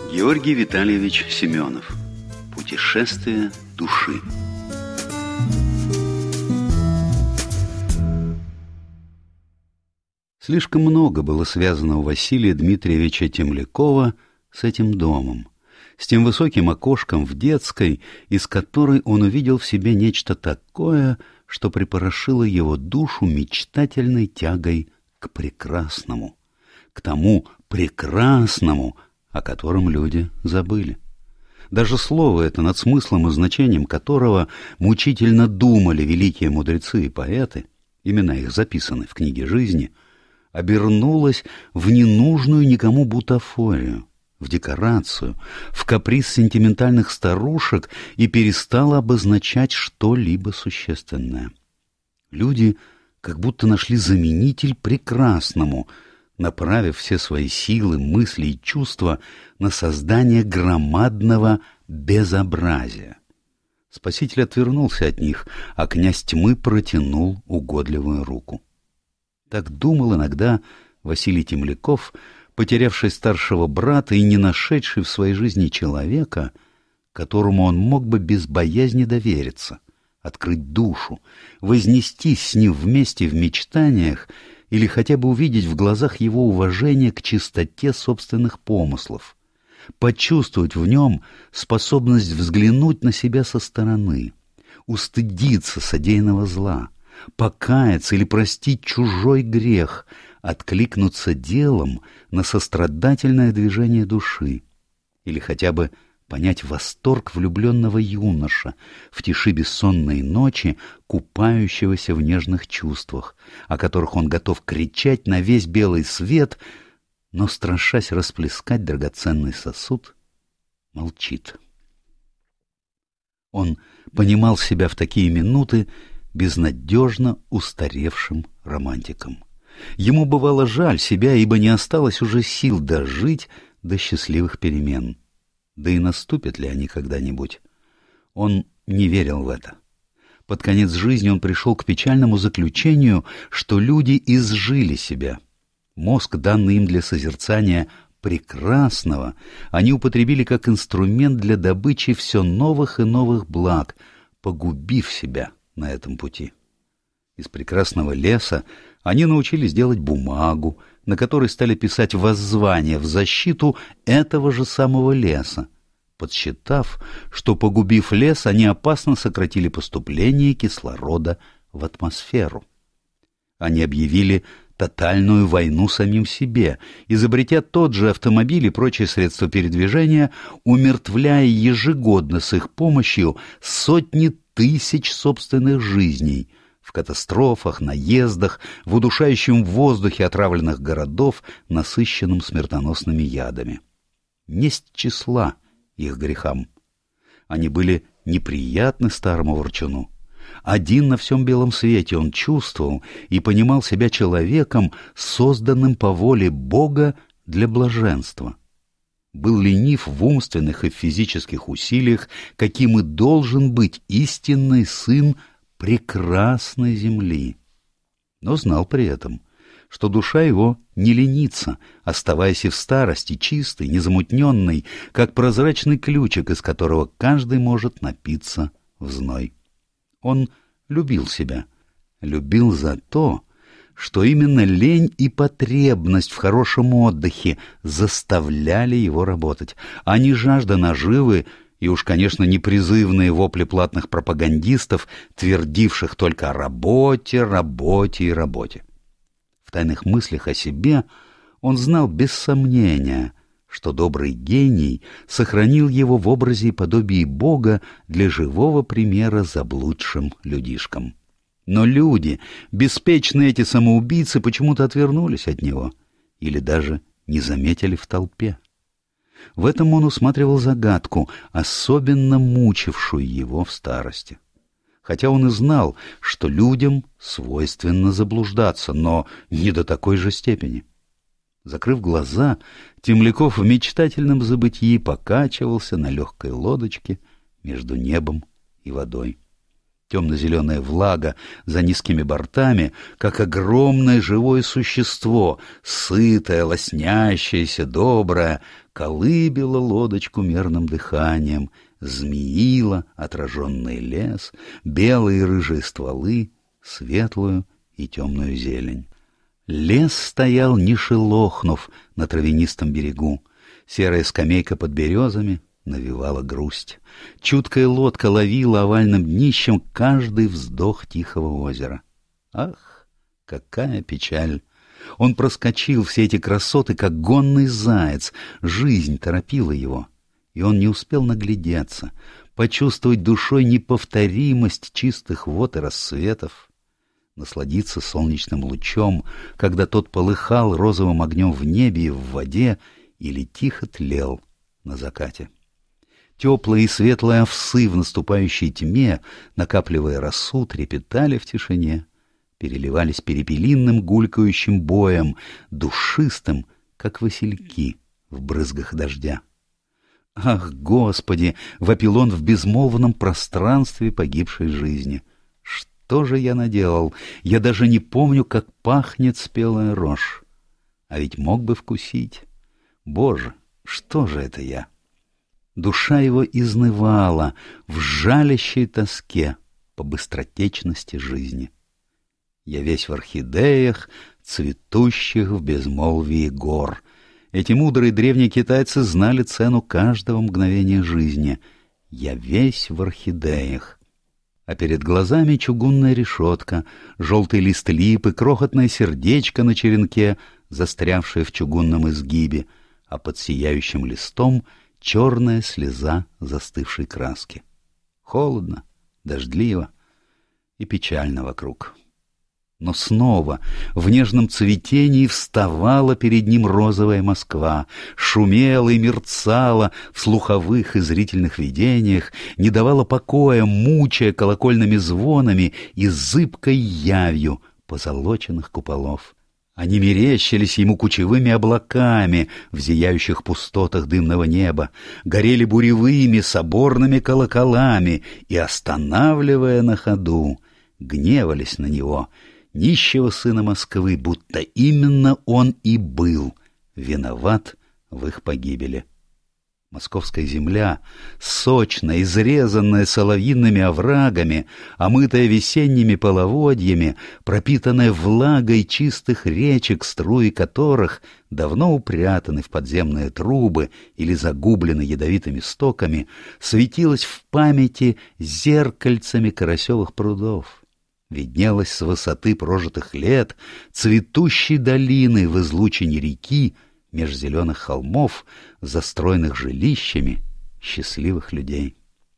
Георгий Витальевич Семенов. Путешествие души. Слишком много было связано у Василия Дмитриевича Темлякова с этим домом, с тем высоким окошком в детской, из которой он увидел в себе нечто такое, что припорошило его душу мечтательной тягой к прекрасному, к тому прекрасному, о котором люди забыли. Даже слово это, над смыслом и значением которого мучительно думали великие мудрецы и поэты, имена их записаны в книге жизни, обернулось в ненужную никому бутафорию, в декорацию, в каприз сентиментальных старушек и перестало обозначать что-либо существенное. Люди как будто нашли заменитель прекрасному, направив все свои силы, мысли и чувства на создание громадного безобразия. Спаситель отвернулся от них, а князь тьмы протянул угодливую руку. Так думал иногда Василий Темляков, потерявший старшего брата и не нашедший в своей жизни человека, которому он мог бы без боязни довериться, открыть душу, вознестись с ним вместе в мечтаниях или хотя бы увидеть в глазах его уважение к чистоте собственных помыслов, почувствовать в нем способность взглянуть на себя со стороны, устыдиться содеянного зла, покаяться или простить чужой грех, откликнуться делом на сострадательное движение души, или хотя бы понять восторг влюбленного юноша в тиши бессонной ночи, купающегося в нежных чувствах, о которых он готов кричать на весь белый свет, но, страшась расплескать драгоценный сосуд, молчит. Он понимал себя в такие минуты безнадежно устаревшим романтиком. Ему бывало жаль себя, ибо не осталось уже сил дожить до счастливых перемен. Да и наступят ли они когда-нибудь? Он не верил в это. Под конец жизни он пришел к печальному заключению, что люди изжили себя. Мозг, данный им для созерцания прекрасного, они употребили как инструмент для добычи все новых и новых благ, погубив себя на этом пути. Из прекрасного леса они научились делать бумагу, на которой стали писать воззвания в защиту этого же самого леса, подсчитав, что, погубив лес, они опасно сократили поступление кислорода в атмосферу. Они объявили тотальную войну самим себе, изобретя тот же автомобиль и прочие средства передвижения, умертвляя ежегодно с их помощью сотни тысяч собственных жизней в катастрофах, наездах, в удушающем воздухе отравленных городов, насыщенном смертоносными ядами. Несть числа их грехам. Они были неприятны старому ворчуну. Один на всем белом свете он чувствовал и понимал себя человеком, созданным по воле Бога для блаженства. Был ленив в умственных и физических усилиях, каким и должен быть истинный сын прекрасной земли. Но знал при этом, что душа его не ленится, оставаясь и в старости чистой, незамутненной, как прозрачный ключик, из которого каждый может напиться в зной. Он любил себя, любил за то, что именно лень и потребность в хорошем отдыхе заставляли его работать, а не жажда наживы и уж, конечно, непризывные вопли платных пропагандистов, твердивших только о работе, работе и работе. В тайных мыслях о себе он знал без сомнения, что добрый гений сохранил его в образе и подобии Бога для живого примера заблудшим людишкам. Но люди, беспечные эти самоубийцы, почему-то отвернулись от него или даже не заметили в толпе. В этом он усматривал загадку, особенно мучившую его в старости. Хотя он и знал, что людям свойственно заблуждаться, но не до такой же степени. Закрыв глаза, Темляков в мечтательном забытии покачивался на легкой лодочке между небом и водой. Темно-зеленая влага за низкими бортами, как огромное живое существо, сытое, лоснящееся, доброе, колыбела лодочку мерным дыханием, змеила отраженный лес, белые и рыжие стволы, светлую и темную зелень. Лес стоял, не шелохнув, на травянистом берегу. Серая скамейка под березами навевала грусть. Чуткая лодка ловила овальным днищем каждый вздох тихого озера. Ах, какая печаль! Он проскочил все эти красоты, как гонный заяц. Жизнь торопила его, и он не успел наглядеться, почувствовать душой неповторимость чистых вод и рассветов, насладиться солнечным лучом, когда тот полыхал розовым огнем в небе и в воде или тихо тлел на закате. Теплые и светлые овсы в наступающей тьме, накапливая росу, трепетали в тишине, переливались перепелиным гулькающим боем, душистым, как васильки в брызгах дождя. «Ах, Господи!» — вопил он в безмолвном пространстве погибшей жизни. «Что же я наделал? Я даже не помню, как пахнет спелая рожь. А ведь мог бы вкусить. Боже, что же это я?» Душа его изнывала в жалящей тоске по быстротечности жизни. Я весь в орхидеях, цветущих в безмолвии гор. Эти мудрые древние китайцы знали цену каждого мгновения жизни. Я весь в орхидеях. А перед глазами чугунная решетка, желтый лист липы, крохотное сердечко на черенке, застрявшее в чугунном изгибе, а под сияющим листом черная слеза застывшей краски. Холодно, дождливо и печально вокруг. Но снова в нежном цветении вставала перед ним розовая Москва, шумела и мерцала в слуховых и зрительных видениях, не давала покоя, мучая колокольными звонами и зыбкой явью позолоченных куполов. Они мерещились ему кучевыми облаками в зияющих пустотах дымного неба, горели буревыми соборными колоколами и, останавливая на ходу, гневались на него, нищего сына Москвы, будто именно он и был виноват в их погибели. Московская земля, сочная, изрезанная соловьиными оврагами, омытая весенними половодьями, пропитанная влагой чистых речек, струи которых давно упрятаны в подземные трубы или загублены ядовитыми стоками, светилась в памяти зеркальцами карасевых прудов. Виднелась с высоты прожитых лет цветущей долины в излучине реки, меж зеленых холмов, застроенных жилищами счастливых людей.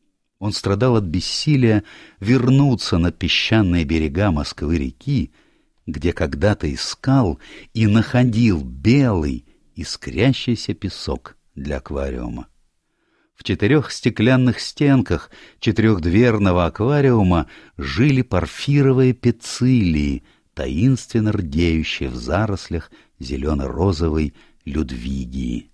Он страдал от бессилия вернуться на песчаные берега Москвы-реки, где когда-то искал и находил белый, искрящийся песок для аквариума. В 4 стеклянных стенках 4-дверного аквариума жили порфировые пецилии, таинственно рдеющие в зарослях зелено-розовой Людвигии.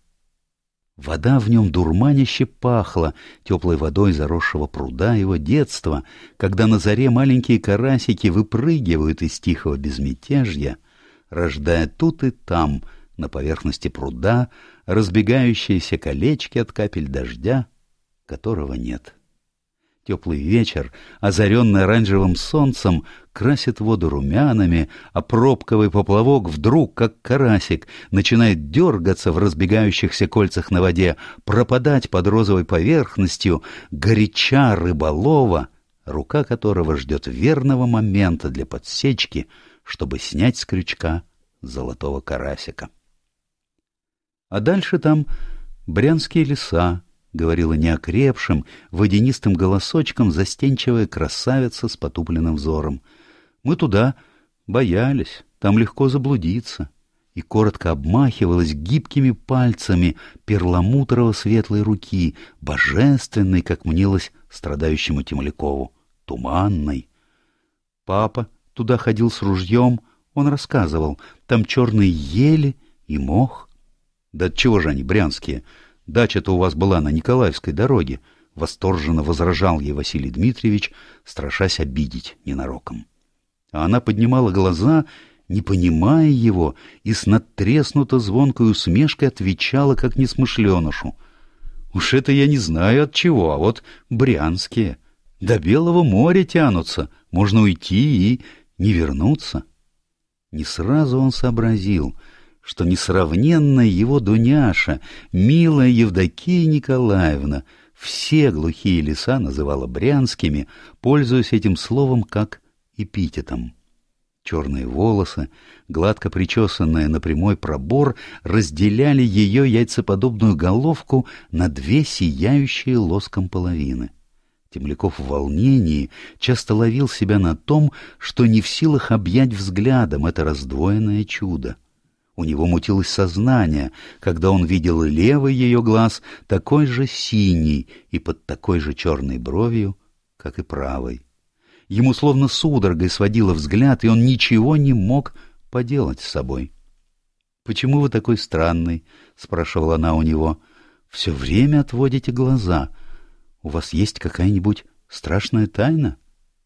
Вода в нем дурманяще пахла теплой водой заросшего пруда его детства, когда на заре маленькие карасики выпрыгивают из тихого безмятежья, рождая тут и там на поверхности пруда разбегающиеся колечки от капель дождя, которого нет. Теплый вечер, озаренный оранжевым солнцем, красит воду румянами, а пробковый поплавок вдруг, как карасик, начинает дергаться в разбегающихся кольцах на воде, пропадать под розовой поверхностью, горяча рыболова, рука которого ждет верного момента для подсечки, чтобы снять с крючка золотого карасика. А дальше там брянские леса, — говорила неокрепшим, водянистым голосочком застенчивая красавица с потупленным взором. Мы туда боялись, там легко заблудиться, и коротко обмахивалась гибкими пальцами перламутрово-светлой руки, божественной, как мнилось страдающему Темлякову, туманной. Папа туда ходил с ружьем, он рассказывал, там черные ели и мох. Да отчего же они брянские? Дача-то у вас была на Николаевской дороге, — восторженно возражал ей Василий Дмитриевич, страшась обидеть ненароком. А она поднимала глаза не понимая его, и с надтреснуто звонкой усмешкой отвечала, как несмышленышу: «Уж это я не знаю от чего, а вот брянские. До Белого моря тянутся, можно уйти и не вернуться». Не сразу он сообразил, что несравненная его Дуняша, милая Евдокия Николаевна, все глухие леса называла брянскими, пользуясь этим словом как эпитетом. Черные волосы, гладко причесанные на прямой пробор, разделяли ее яйцеподобную головку на две сияющие лоском половины. Темляков в волнении часто ловил себя на том, что не в силах объять взглядом это раздвоенное чудо. У него мутилось сознание, когда он видел левый ее глаз такой же синий и под такой же черной бровью, как и правый. Ему словно судорогой сводило взгляд, и он ничего не мог поделать с собой. «Почему вы такой странный?» — спрашивала она у него. «Все время отводите глаза. У вас есть какая-нибудь страшная тайна?»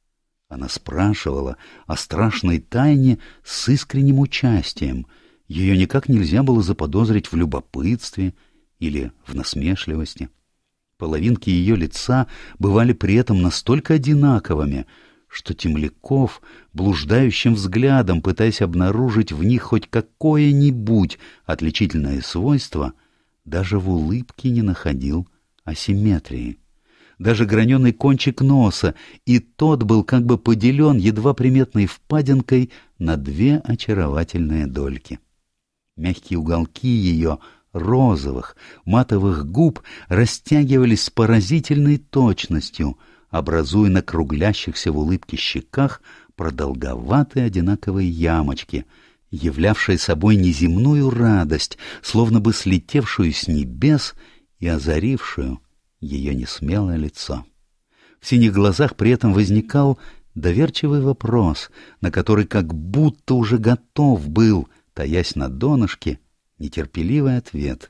Она спрашивала о страшной тайне с искренним участием. Ее никак нельзя было заподозрить в любопытстве или в насмешливости. Половинки ее лица бывали при этом настолько одинаковыми, что Темляков, блуждающим взглядом, пытаясь обнаружить в них хоть какое-нибудь отличительное свойство, даже в улыбке не находил асимметрии. Даже граненый кончик носа, и тот был как бы поделен едва приметной впадинкой на две очаровательные дольки. Мягкие уголки ее розовых, матовых губ растягивались с поразительной точностью, образуя на круглящихся в улыбке щеках продолговатые одинаковые ямочки, являвшие собой неземную радость, словно бы слетевшую с небес и озарившую ее несмелое лицо. В синих глазах при этом возникал доверчивый вопрос, на который как будто уже готов был, таясь на донышке, нетерпеливый ответ.